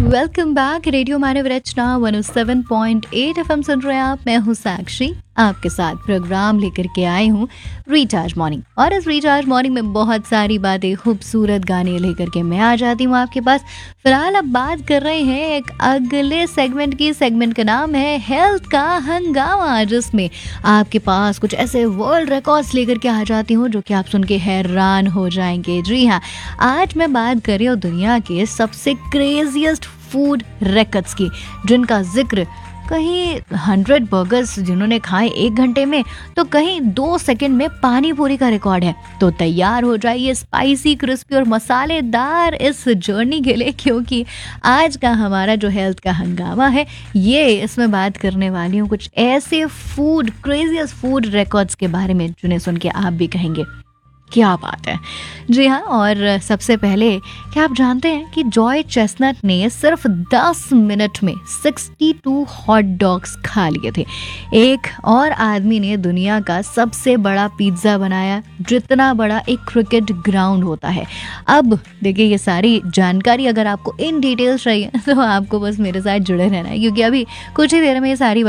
Welcome back. Radio मानव रचना 107.8 FM सुन रहे हैं आप। मैं हूँ साक्षी, आपके साथ प्रोग्राम लेकर के आई हूँ रिचार्ज मॉर्निंग। और इस रिचार्ज मॉर्निंग में बहुत सारी बातें, खूबसूरत गाने लेकर के मैं आ जाती हूँ आपके पास। फिलहाल अब बात कर रहे हैं एक अगले सेगमेंट की। सेगमेंट का नाम है हेल्थ का हंगामा, जिसमें आपके पास कुछ ऐसे वर्ल्ड रिकॉर्ड्स लेकर के आ जाती हूँ जो कि आप सुन के हैरान हो जाएंगे। जी हाँ, आज मैं बात कर रही हूँ दुनिया के सबसे क्रेजिएस्ट फूड रिकॉर्ड्स की, जिनका जिक्र कहीं 100 बर्गर्स जिन्होंने खाए 1 घंटे में, तो कहीं 2 सेकंड में पानी पूरी का रिकॉर्ड है। तो तैयार हो जाइए स्पाइसी, क्रिस्पी और मसालेदार इस जर्नी के लिए, क्योंकि आज का हमारा जो हेल्थ का हंगामा है, ये इसमें बात करने वाली हूँ कुछ ऐसे फूड, क्रेजियस्ट फूड रिकॉर्ड्स के बारे में जिन्हें सुन के आप भी कहेंगे क्या बात है। जी हाँ, और सबसे पहले क्या आप जानते हैं कि जॉय चेस्टनट ने सिर्फ 10 मिनट में 62 हॉट डॉग्स खा लिए थे। एक और आदमी ने दुनिया का सबसे बड़ा पिज्ज़ा बनाया, जितना बड़ा एक क्रिकेट ग्राउंड होता है। अब देखिए, ये सारी जानकारी अगर आपको इन डिटेल्स चाहिए तो आपको बस मेरे साथ जुड़े रहना है, क्योंकि अभी कुछ ही देर में ये सारी